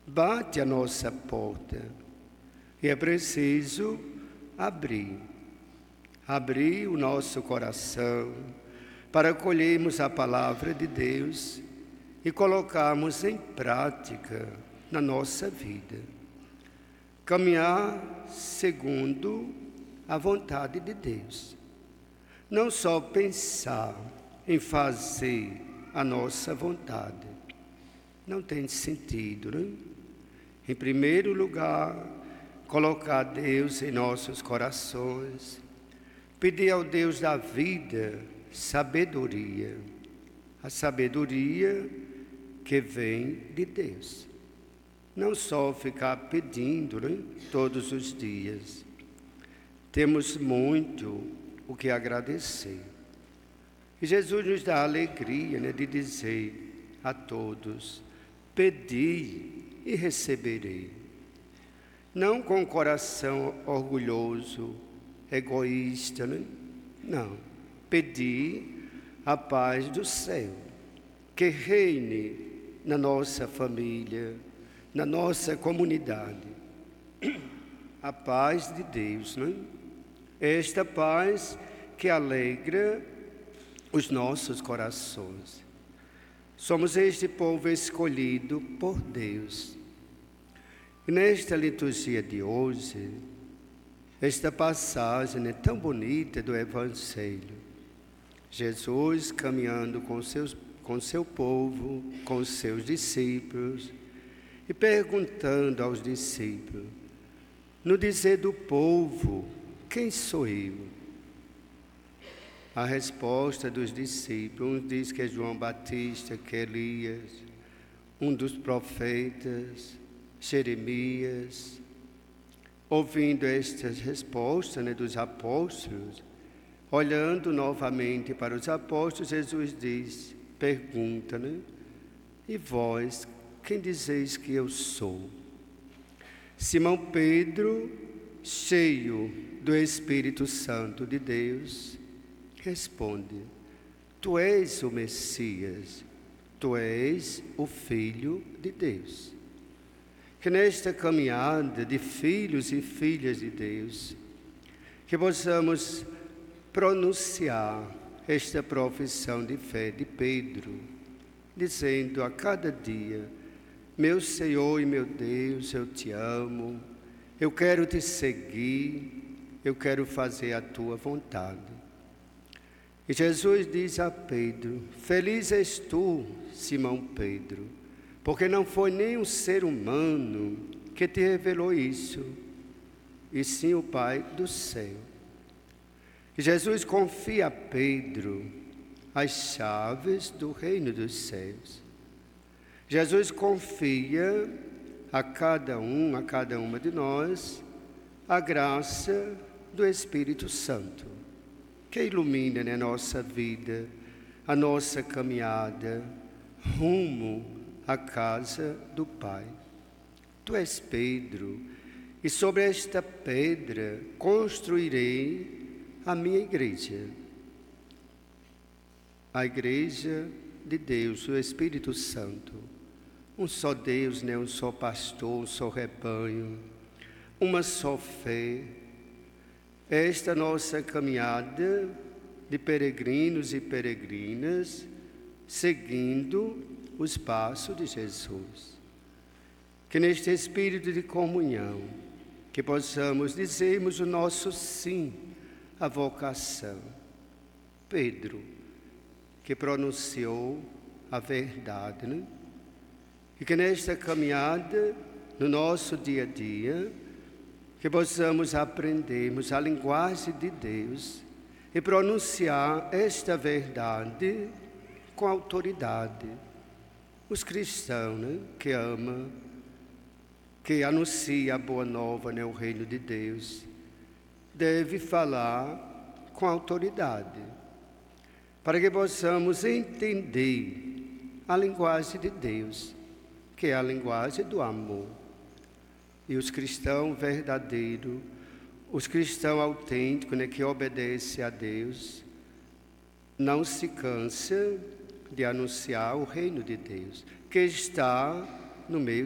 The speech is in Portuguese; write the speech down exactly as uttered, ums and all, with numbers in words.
bate a nossa porta e é preciso abrir. Abrir o nosso coração para acolhermos a palavra de Deus e colocarmos em prática na nossa vida. Caminhar segundo a vontade de Deus. Não só pensar em fazer a nossa vontade. Não tem sentido, né? Em primeiro lugar, colocar Deus em nossos corações. Pedir ao Deus da vida sabedoria. A sabedoria que vem de Deus. Não só ficar pedindo, né, todos os dias. Temos muito o que agradecer. E Jesus nos dá a alegria, né, de dizer a todos: pedi e receberei. Não com o coração orgulhoso, egoísta, né? Não. Pedi a paz do céu, que reine na nossa família, na nossa comunidade. A paz de Deus, né? Esta paz que alegra os nossos corações. Somos este povo escolhido por Deus. E nesta liturgia de hoje, esta passagem é tão bonita do Evangelho. Jesus caminhando com, seus, com seu povo, com seus discípulos, e perguntando aos discípulos, no dizer do povo, quem sou eu? A resposta dos discípulos, um diz que é João Batista, que é Elias, um dos profetas, Jeremias. Ouvindo estas respostas, né, dos apóstolos, olhando novamente para os apóstolos, Jesus diz, pergunta, né? E vós, quem dizeis que eu sou? Simão Pedro, cheio do Espírito Santo de Deus, responde, tu és o Messias, tu és o Filho de Deus. Que nesta caminhada de filhos e filhas de Deus, que possamos pronunciar esta profissão de fé de Pedro, dizendo a cada dia, meu Senhor e meu Deus, eu te amo, eu quero te seguir, eu quero fazer a tua vontade. E Jesus diz a Pedro, feliz és tu, Simão Pedro, porque não foi nem um ser humano que te revelou isso, e sim o Pai do céu. E Jesus confia a Pedro as chaves do reino dos céus. Jesus confia a cada um, a cada uma de nós, a graça do Espírito Santo, que ilumina a nossa vida, a nossa caminhada, rumo à casa do Pai. Tu és Pedro, e sobre esta pedra construirei a minha igreja. A igreja de Deus, o Espírito Santo. Um só Deus, né? Um só pastor, um só rebanho, uma só fé. Esta nossa caminhada de peregrinos e peregrinas, seguindo os passos de Jesus. Que neste espírito de comunhão, que possamos dizermos o nosso sim à vocação. Pedro, que pronunciou a verdade, né? E que nesta caminhada, no nosso dia a dia, que possamos aprendermos a linguagem de Deus e pronunciar esta verdade com autoridade. Os cristãos, né, que amam, que anuncia a boa nova, né, o reino de Deus, deve falar com autoridade, para que possamos entender a linguagem de Deus, que é a linguagem do amor. E os cristãos verdadeiros, os cristãos autênticos, né, que obedecem a Deus, não se cansam de anunciar o reino de Deus, que está no meio